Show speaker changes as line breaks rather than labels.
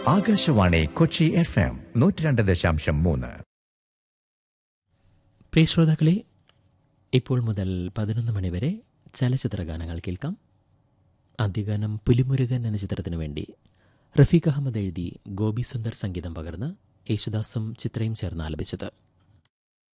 Akashvani Kochi FM 102.3.
പ്രിയ ശ്രോതാക്കളെ, ഇപ്പോൾ മുതൽ 11 മണിവരെ ചലച്ചിത്ര ഗാനങ്ങൾ കേൾക്കാം. ആദ്യഗാനം പുലിമുരുകൻ എന്ന ചിത്രത്തിനു വേണ്ടി റഫീഖ് അഹമ്മദ് എഴുതി ഗോപി സുന്ദർ സംഗീതം പകർന്ന് യേശുദാസും ചിത്രയും ചേർന്ന് ആലപിച്ചത്.